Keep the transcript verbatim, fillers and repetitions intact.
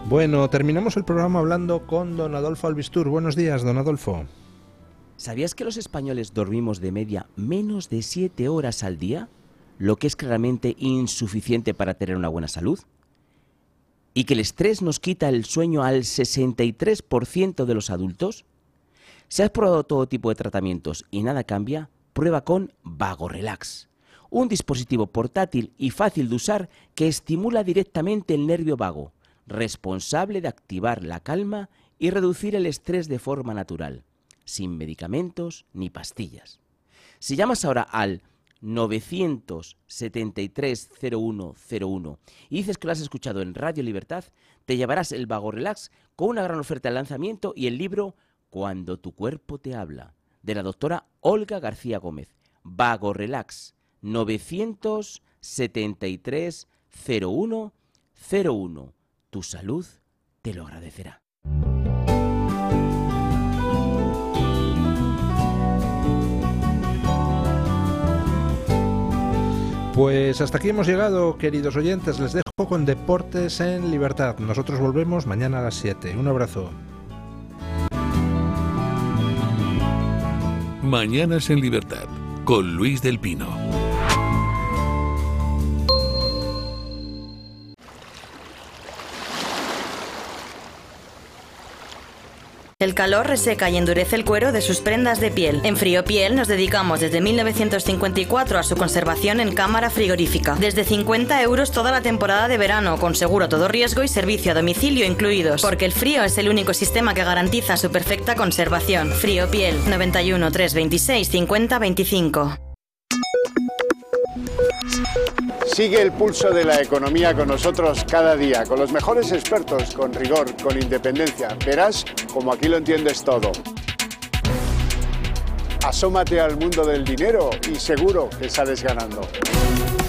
Bueno, terminamos el programa hablando con don Adolfo Albistur. Buenos días, don Adolfo. ¿Sabías que los españoles dormimos de media menos de siete horas al día? Lo que es claramente insuficiente para tener una buena salud. ¿Y que el estrés nos quita el sueño al sesenta y tres por ciento de los adultos? Si has probado todo tipo de tratamientos y nada cambia, prueba con VagoRelax, un dispositivo portátil y fácil de usar que estimula directamente el nervio vago, responsable de activar la calma y reducir el estrés de forma natural, sin medicamentos ni pastillas. Si llamas ahora al novecientos setenta y tres cero uno cero uno y dices que lo has escuchado en Radio Libertad, te llevarás el VagoRelax con una gran oferta de lanzamiento y el libro Cuando tu cuerpo te habla, de la doctora Olga García Gómez. VagoRelax, novecientos setenta y tres cero uno cero uno. Tu salud te lo agradecerá. Pues hasta aquí hemos llegado, queridos oyentes. Les dejo con Deportes en Libertad. Nosotros volvemos mañana a las siete. Un abrazo. Mañanas en Libertad, con Luis del Pino. El calor reseca y endurece el cuero de sus prendas de piel. En Friopiel nos dedicamos desde mil novecientos cincuenta y cuatro a su conservación en cámara frigorífica. Desde cincuenta euros toda la temporada de verano, con seguro a todo riesgo y servicio a domicilio incluidos. Porque el frío es el único sistema que garantiza su perfecta conservación. Friopiel, noventa y uno, trescientos veintiséis, cincuenta, veinticinco. Sigue el pulso de la economía con nosotros cada día, con los mejores expertos, con rigor, con independencia. Verás como aquí lo entiendes todo. Asómate al mundo del dinero y seguro que sales ganando.